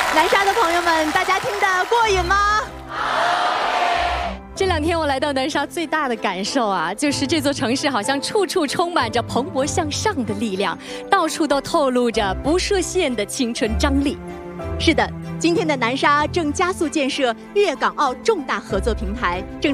南沙的朋友们，大家听得过瘾吗？ 这2天我来到南沙，最大的感受啊，就是这座城市好像处处充满着蓬勃向上的力量，到处都透露着不设限的青春张力。 是的，今天的南沙正加速建设粤港澳重大合作平台，正